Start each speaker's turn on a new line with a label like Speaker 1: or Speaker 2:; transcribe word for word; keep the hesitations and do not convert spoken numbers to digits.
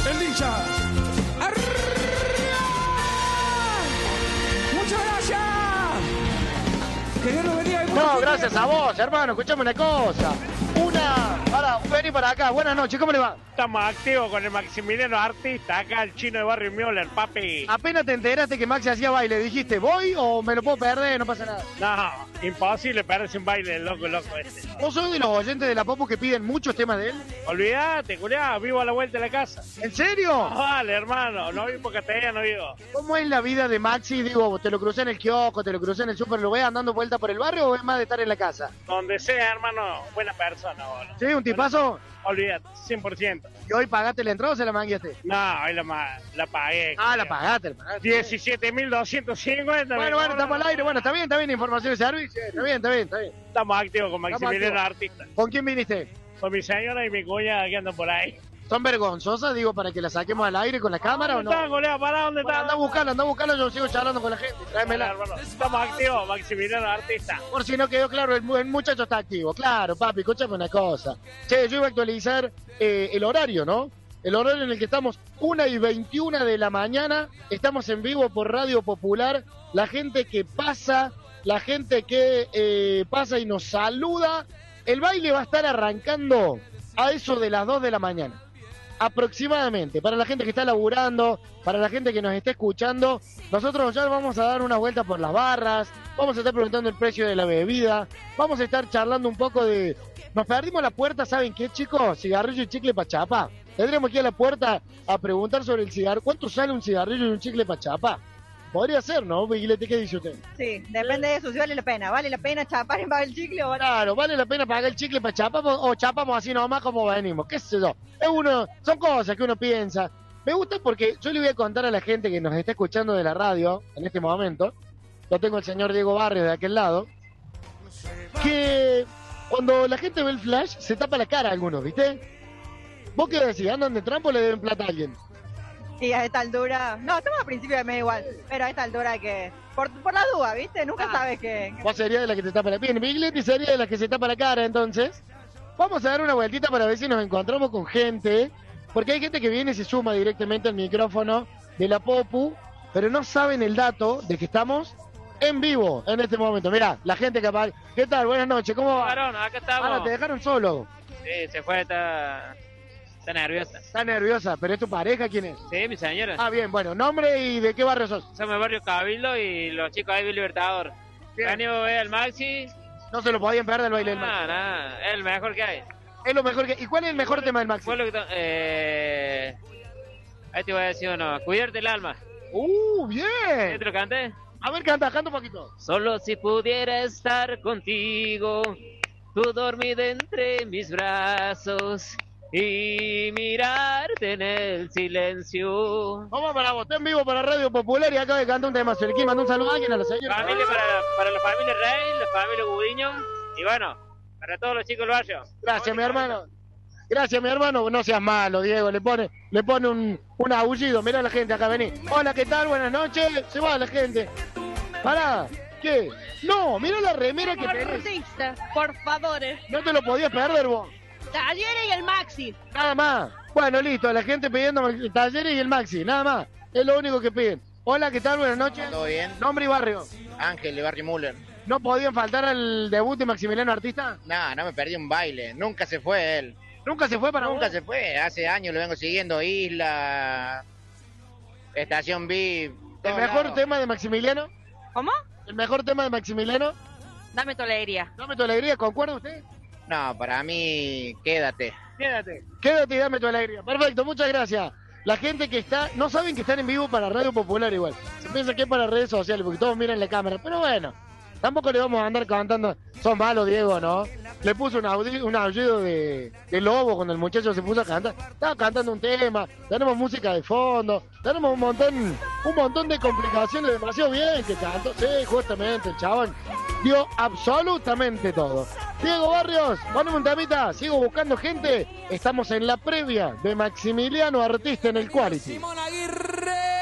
Speaker 1: el ninja. ¡Arriba! ¡Muchas gracias! Que Dios los bendiga.
Speaker 2: No, gracias a vos, hermano. Escuchame una cosa. Una, para, vení para acá. Buenas noches, ¿cómo le va?
Speaker 3: Estamos activos con el Maximiliano Artista, acá el chino de Barrio Müller, papi.
Speaker 2: Apenas te enteraste que Maxi hacía baile, dijiste, ¿voy o me lo puedo perder? No pasa nada.
Speaker 3: No, imposible perderse un baile del loco, loco este.
Speaker 2: ¿Vos sos de los oyentes de la Popu que piden muchos temas de él?
Speaker 3: Olvídate, culiá, vivo a la vuelta de la casa.
Speaker 2: ¿En serio?
Speaker 3: No, vale, hermano, no vivo porque te no vivo.
Speaker 2: ¿Cómo es la vida de Maxi? Digo, ¿te lo crucé en el kiosco, te lo crucé en el súper, lo ves andando vuelta por el barrio o es más de estar en la casa?
Speaker 3: Donde sea, hermano, buena persona, boludo.
Speaker 2: ¿Sí? ¿Un tipazo?
Speaker 3: Olvídate, cien por ciento.
Speaker 2: ¿Y hoy pagaste la entrada o se la mangueaste?
Speaker 3: No, hoy la, ma- la pagué.
Speaker 2: Ah, la pagaste, la pagaste.
Speaker 3: diecisiete mil doscientos cincuenta.
Speaker 2: Bueno, bueno, estamos al aire. Bueno, está bien, está bien, información de servicio. Está bien, está bien, está bien.
Speaker 3: Estamos activos con Maximiliano Artista.
Speaker 2: ¿Con quién viniste?
Speaker 3: Con mi señora y mi cuñada que andan por ahí.
Speaker 2: ¿Son vergonzosas, digo, para que la saquemos al aire con la cámara o no?
Speaker 3: ¿Dónde está, colega? ¿Para dónde
Speaker 2: Bueno,
Speaker 3: está?
Speaker 2: anda a buscarla, anda a buscarla, yo sigo charlando con la gente. Tráemela.
Speaker 3: Hermano, estamos activos, Maximiliano Artista.
Speaker 2: Por si no quedó claro, el, mu- el muchacho está activo. Claro, papi, escúchame una cosa. Che, yo iba a actualizar eh, el horario, ¿no? El horario en el que estamos, una y veintiuna de la mañana. Estamos en vivo por Radio Popular. La gente que pasa, la gente que eh, pasa y nos saluda. El baile va a estar arrancando a eso de las dos de la mañana. Aproximadamente, para la gente que está laburando, para la gente que nos está escuchando, nosotros ya vamos a dar una vuelta por las barras, vamos a estar preguntando el precio de la bebida, vamos a estar charlando un poco de... Nos perdimos la puerta, ¿saben qué, chicos? Cigarrillo y chicle pachapa. Tendremos que ir a la puerta a preguntar sobre el cigarro. ¿Cuánto sale un cigarrillo y un chicle pachapa? Podría ser, ¿no, Biguilete? ¿Qué dice usted?
Speaker 4: Sí, depende de eso, si vale la pena. ¿Vale la pena chapar en el chicle o vale?
Speaker 2: Claro, ¿vale la pena pagar el chicle para chapamos o chapamos así nomás como venimos? ¿Qué sé yo? Es uno, son cosas que uno piensa. Me gusta porque yo le voy a contar a la gente que nos está escuchando de la radio en este momento, lo tengo el señor Diego Barrios de aquel lado, que cuando la gente ve el flash se tapa la cara a algunos, ¿viste? ¿Vos qué decís? ¿Andan de trampo o le deben plata a alguien?
Speaker 4: Y a esta altura, no, estamos al principio de mes igual, pero a esta altura hay que, por, por la duda, ¿viste? Nunca sabes que...
Speaker 2: Vos serías de la que te tapa la cara. Bien, Bigletti sería de la que se tapa la cara, entonces. Vamos a dar una vueltita para ver si nos encontramos con gente, porque hay gente que viene y se suma directamente al micrófono de la Popu, pero no saben el dato de que estamos en vivo en este momento. Mirá, la gente que aparece. ¿Qué tal? Buenas noches, ¿cómo va?
Speaker 3: Varón, acá estamos.
Speaker 2: Ah, te dejaron solo.
Speaker 3: Sí, se fue, está, está nerviosa.
Speaker 2: Está nerviosa, pero ¿es tu pareja quién es?
Speaker 3: Sí, mi señora.
Speaker 2: Ah, bien, bueno, nombre y de qué barrio sos.
Speaker 3: Somos el barrio Cabildo y los chicos ahí de Libertador.
Speaker 2: Bien.
Speaker 3: Venimos a ver al Maxi.
Speaker 2: No se lo podían perder el baile del Maxi.
Speaker 3: Nada, nada, es el mejor que hay.
Speaker 2: Es lo mejor que... ¿Y cuál es el mejor tema del Maxi?
Speaker 3: Fue lo que to- eh... Ahí te voy a decir uno, cuidarte el alma.
Speaker 2: ¡Uh,
Speaker 3: ¿Sí
Speaker 2: bien!
Speaker 3: te lo canté?
Speaker 2: A ver, canta, canta un poquito.
Speaker 3: Solo si pudiera estar contigo, tú dormida entre mis brazos y mirarte en el silencio.
Speaker 2: Vamos para vos, está en vivo para Radio Popular y acaba de cantar un tema. Se le quiere mandar un saludo a alguien a la señora.
Speaker 3: Familia para, para la familia Rey, la familia Gudiño y bueno, para todos los chicos del barrio.
Speaker 2: Gracias, mi hermano. Gracias, mi hermano. No seas malo, Diego. Le pone, le pone un, un aullido. Mirá la gente acá, vení. Hola, ¿qué tal? Buenas noches. Se va la gente. Pará. ¿Qué? No, mira la remera que tenés.
Speaker 5: Artista, por favor.
Speaker 2: No te lo podías perder vos.
Speaker 5: Talleres y el Maxi.
Speaker 2: Nada más. Bueno, listo. La gente pidiendo el Talleres y el Maxi. Nada más. Es lo único que piden. Hola, ¿qué tal? Buenas noches.
Speaker 6: ¿Todo bien?
Speaker 2: Nombre y barrio.
Speaker 6: Ángel de Barrio Müller.
Speaker 2: ¿No podían faltar al debut de Maximiliano Artista?
Speaker 6: No, no me perdí un baile. Nunca se fue él.
Speaker 2: ¿Nunca se fue para
Speaker 6: Nunca
Speaker 2: vos?
Speaker 6: se fue. Hace años lo vengo siguiendo. Isla, Estación V I P.
Speaker 2: ¿El
Speaker 6: todos
Speaker 2: mejor
Speaker 6: lados.
Speaker 2: tema de Maximiliano?
Speaker 5: ¿Cómo?
Speaker 2: ¿El mejor tema de Maximiliano?
Speaker 5: Dame tu alegría.
Speaker 2: Dame tu alegría, ¿concuerda usted?
Speaker 6: No, para mí, quédate.
Speaker 2: Quédate. Quédate y dame tu alegría. Perfecto, muchas gracias. La gente que está, no saben que están en vivo para Radio Popular igual. Se piensa que es para redes sociales porque todos miran la cámara. Pero bueno, tampoco le vamos a andar cantando. Son malos, Diego, ¿no? Le puso un, audi- un aullido de, de lobo cuando el muchacho se puso a cantar. Estaba cantando un tema, tenemos música de fondo, tenemos un montón, un montón de complicaciones demasiado bien que cantó. Sí, justamente, el chabón dio absolutamente todo. Diego Barrios, poneme un temita, sigo buscando gente. Estamos en la previa de Maximiliano Artista en el Quality.
Speaker 1: Simón Aguirre.